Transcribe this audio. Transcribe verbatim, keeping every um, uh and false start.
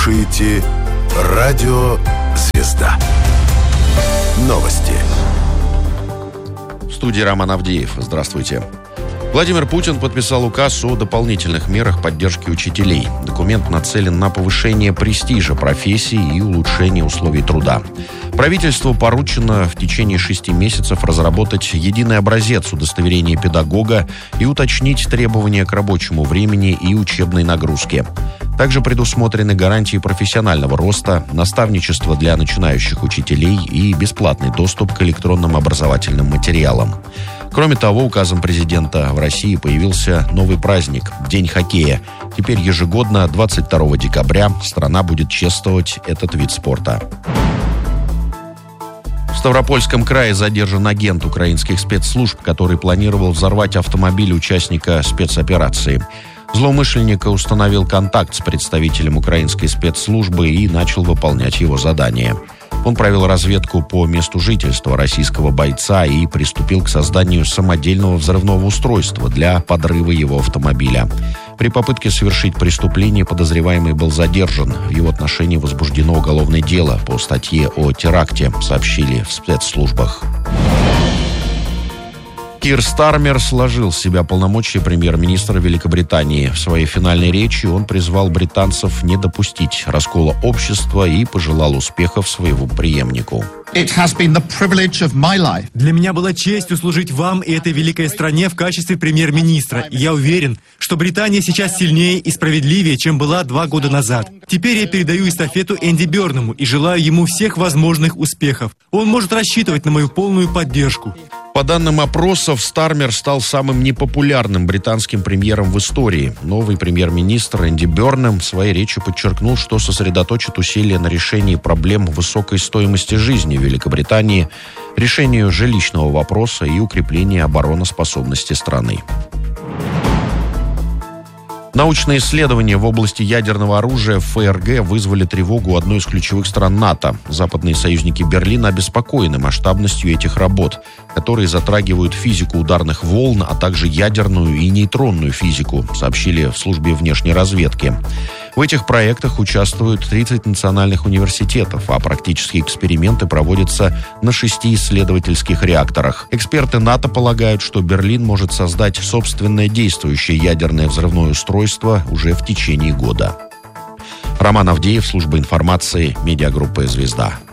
слушаете Радио Звезда. Новости. В студии Роман Авдеев. Здравствуйте. Владимир Путин подписал указ о дополнительных мерах поддержки учителей. Документ нацелен на повышение престижа профессии и улучшение условий труда. Правительству поручено в течение шести месяцев разработать единый образец удостоверения педагога и уточнить требования к рабочему времени и учебной нагрузке. Также предусмотрены гарантии профессионального роста, наставничество для начинающих учителей и бесплатный доступ к электронным образовательным материалам. Кроме того, указом президента в России появился новый праздник – День хоккея. Теперь ежегодно двадцать второго декабря страна будет чествовать этот вид спорта. В Ставропольском крае задержан агент украинских спецслужб, который планировал взорвать автомобиль участника спецоперации. Злоумышленник установил контакт с представителем украинской спецслужбы и начал выполнять его задание. Он провел разведку по месту жительства российского бойца и приступил к созданию самодельного взрывного устройства для подрыва его автомобиля. При попытке совершить преступление подозреваемый был задержан. В его отношении возбуждено уголовное дело по статье о теракте, сообщили в спецслужбах. Кир Стармер сложил с себя полномочия премьер-министра Великобритании. В своей финальной речи он призвал британцев не допустить раскола общества и пожелал успехов своему преемнику. Для меня была честью служить вам и этой великой стране в качестве премьер-министра. И я уверен, что Британия сейчас сильнее и справедливее, чем была два года назад. Теперь я передаю эстафету Энди Бёрному и желаю ему всех возможных успехов. Он может рассчитывать на мою полную поддержку. По данным опросов, Стармер стал самым непопулярным британским премьером в истории. Новый премьер-министр Энди Бёрнем в своей речи подчеркнул, что сосредоточит усилия на решении проблем высокой стоимости жизни в Великобритании, решению жилищного вопроса и укреплении обороноспособности страны. Научные исследования в области ядерного оружия в ФРГ вызвали тревогу одной из ключевых стран НАТО. Западные союзники Берлина обеспокоены масштабностью этих работ, которые затрагивают физику ударных волн, а также ядерную и нейтронную физику, сообщили в службе внешней разведки. В этих проектах участвуют тридцать национальных университетов, а практические эксперименты проводятся на шести исследовательских реакторах. Эксперты НАТО полагают, что Берлин может создать собственное действующее ядерное взрывное устройство уже в течение года. Роман Авдеев, служба информации, медиагруппа «Звезда».